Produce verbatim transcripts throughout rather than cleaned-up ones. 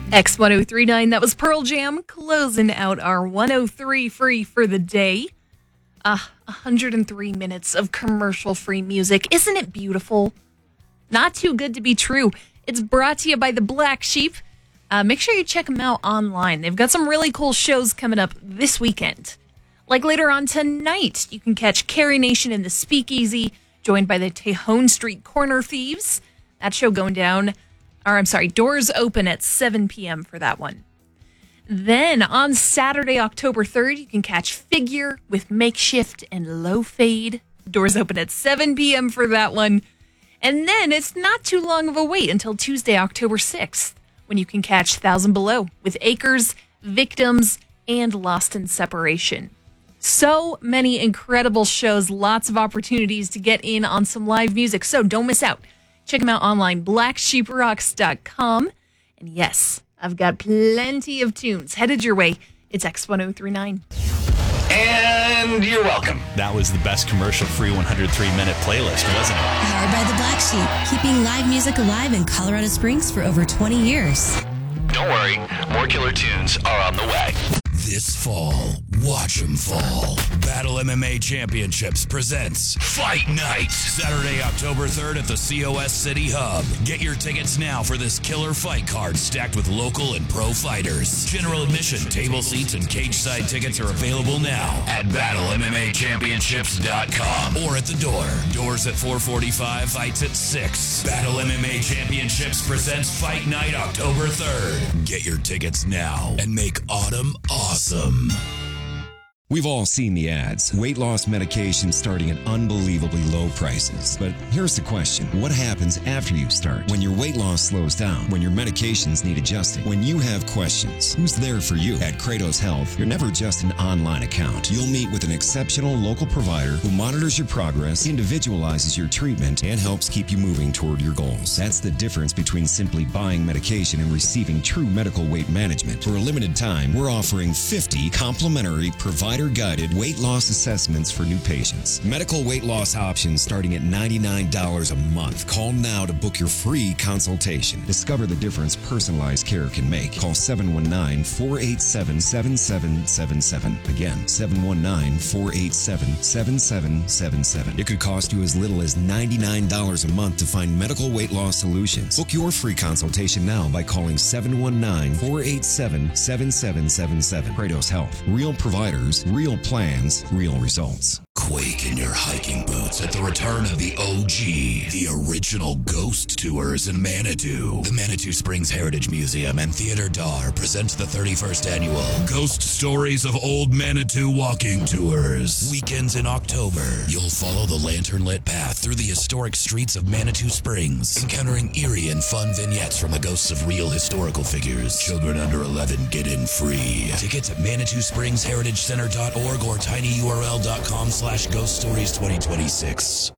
X one oh three point nine, that was Pearl Jam, closing out our one oh three free for the day. Uh, one hundred three minutes of commercial-free music. Isn't it beautiful? Not too good to be true. It's brought to you by the Black Sheep. Uh, make sure you check them out online. They've got some really cool shows coming up this weekend. Like later on tonight, you can catch Carrie Nation in the Speakeasy, joined by the Tejon Street Corner Thieves. That show going down, or I'm sorry, doors open at seven p.m. for that one. Then on Saturday, October third, you can catch Figure with Makeshift and Low Fade. Doors open at seven p.m. for that one. And then it's not too long of a wait until Tuesday, October sixth, when you can catch Thousand Below with Acres, Victims, and Lost in Separation. So many incredible shows, lots of opportunities to get in on some live music, so don't miss out. Check them out online, black sheep rocks dot com. And yes, I've got plenty of tunes headed your way. It's X one oh three point nine. And you're welcome. That was the best commercial-free one hundred three minute playlist, wasn't it? Powered by the Black Sheep, keeping live music alive in Colorado Springs for over twenty years. Don't worry, more killer tunes are on the way. This fall, watch 'em fall. Battle M M A Championships presents Fight Night, Saturday, October third at the C O S City Hub. Get your tickets now for this killer fight card stacked with local and pro fighters. General admission, table seats, and cage side tickets are available now at battle m m a championships dot com or at the door. Doors at four forty-five, fights at six. Battle M M A Championships presents Fight Night, October third. Get your tickets now and make autumn awesome. Awesome. We've all seen the ads. Weight loss medication starting at unbelievably low prices. But here's the question. What happens after you start? When your weight loss slows down? When your medications need adjusting? When you have questions? Who's there for you? At Kratos Health, you're never just an online account. You'll meet with an exceptional local provider who monitors your progress, individualizes your treatment, and helps keep you moving toward your goals. That's the difference between simply buying medication and receiving true medical weight management. For a limited time, we're offering fifty complimentary provider guided weight loss assessments for new patients. Medical weight loss options starting at ninety-nine dollars a month. Call now to book your free consultation. Discover the difference personalized care can make. Call seven one nine, four eight seven, seven seven seven seven. Again, seven one nine, four eight seven, seven seven seven seven. It could cost you as little as ninety-nine dollars a month to find medical weight loss solutions. Book your free consultation now by calling seven one nine, four eight seven, seven seven seven seven. Kratos Health. Real providers, real plans, real results. Quake in your hiking boots at the return of the O G, the original Ghost Tours in Manitou. The Manitou Springs Heritage Museum and Theater Dar presents the thirty-first annual Ghost Stories of Old Manitou Walking Tours. Weekends in October, you'll follow the lantern-lit path through the historic streets of Manitou Springs, encountering eerie and fun vignettes from the ghosts of real historical figures. Children under eleven get in free. Tickets at manitou springs heritage center dot org or tinyurl.com slash Ghost Stories twenty twenty-six.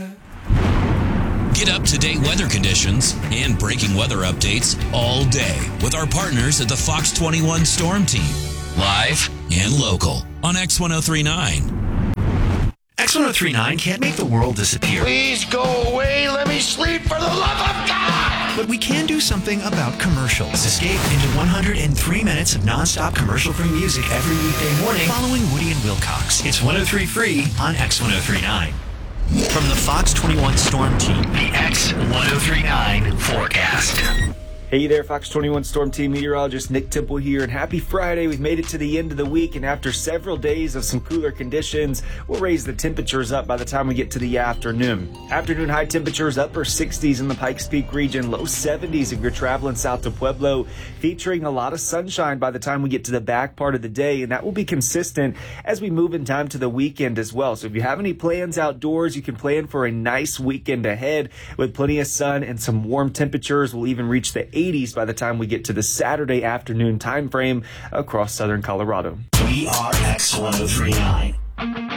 Get up-to-date weather conditions and breaking weather updates all day with our partners at the Fox twenty-one Storm Team. Live and local on X one oh three point nine. X one oh three point nine can't make the world disappear. Please go away. Let me sleep for the love of God. But we can do something about commercials. Escape into one hundred three minutes of nonstop commercial-free music every weekday morning following Woody and Wilcox. It's one oh three free on X one oh three point nine. From the Fox twenty-one Storm Team, the X one oh three point nine forecast. Hey there, Fox twenty-one Storm Team meteorologist Nick Temple here, and happy Friday. We've made it to the end of the week, and after several days of some cooler conditions, we'll raise the temperatures up by the time we get to the afternoon. Afternoon high temperatures, upper sixties in the Pikes Peak region, low seventies if you're traveling south to Pueblo, featuring a lot of sunshine by the time we get to the back part of the day, and that will be consistent as we move in time to the weekend as well. So if you have any plans outdoors, you can plan for a nice weekend ahead with plenty of sun and some warm temperatures. We'll even reach the eighties by the time we get to the Saturday afternoon time frame across southern Colorado. We are X one oh three point nine.